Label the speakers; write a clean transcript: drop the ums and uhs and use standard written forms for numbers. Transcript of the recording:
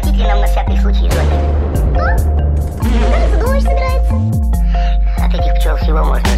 Speaker 1: хватит ли нам на всякий случай изотопа?
Speaker 2: Кажется, дождь собирается.
Speaker 1: От этих пчел всего можно